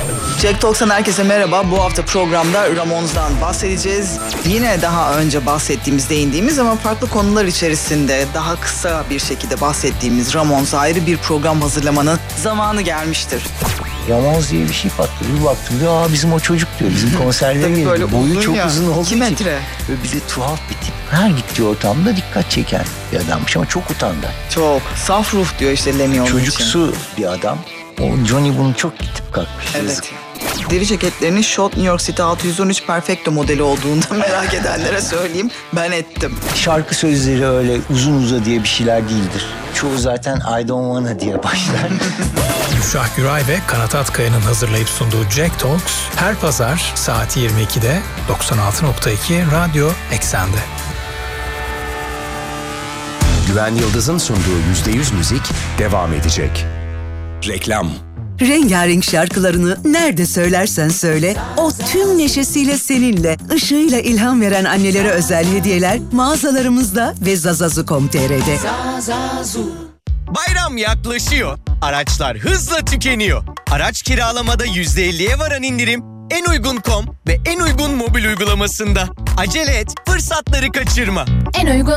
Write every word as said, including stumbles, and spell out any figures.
Jack Talks'tan herkese merhaba. Bu hafta programda Ramones'dan bahsedeceğiz. Yine daha önce bahsettiğimiz, değindiğimiz ama farklı konular içerisinde daha kısa bir şekilde bahsettiğimiz Ramones'a ayrı bir program hazırlamanın zamanı gelmiştir. Ramones diye bir şey patladı. Bir baktım diyor, aa bizim o çocuk diyor. Bizim konserlere geliyor. Boyu çok ya. uzun olduğu iki için. metre. Böyle bir de tuhaf bir tip. Her gittiği ortamda dikkat çeken bir adammış ama çok utandı. Çok. Saf ruh diyor işte Lemmy onun için. Çocuksu bir adam. O Johnny bunu çok gidip kalkmış. Evet. Yazık. Deri ceketlerinin Schott New York City altı yüz on üç Perfecto modeli olduğunda merak edenlere söyleyeyim. Ben ettim. Şarkı sözleri öyle uzun uza diye bir şeyler değildir. Çoğu zaten I don't wanna diye başlar. Gülşah Güray ve Kanat Atkaya'nın hazırlayıp sunduğu Jack Talks her pazar saat yirmi ikide doksan altı nokta iki Radyo Eksen'de. Güven Yıldız'ın sunduğu yüzde yüz müzik devam edecek. Reklam. Rengarenk şarkılarını nerede söylersen söyle, o tüm neşesiyle seninle, ışığıyla ilham veren annelere özel hediyeler mağazalarımızda ve zazazu nokta com nokta tr'de. Bayram yaklaşıyor. Araçlar hızla tükeniyor. Araç kiralamada yüzde elliye varan indirim en uygun nokta com ve en uygun mobil uygulamasında. Acele et, fırsatları kaçırma. En uygun